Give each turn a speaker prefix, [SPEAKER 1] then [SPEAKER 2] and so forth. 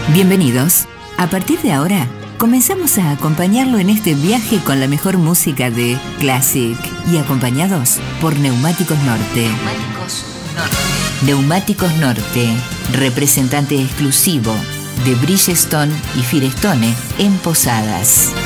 [SPEAKER 1] Bienvenidos. A partir de ahora, comenzamos a acompañarlo en este viaje con la mejor música de Classic y acompañados por Neumáticos Norte. Neumáticos Norte, representante exclusivo de Bridgestone y Firestone en Posadas.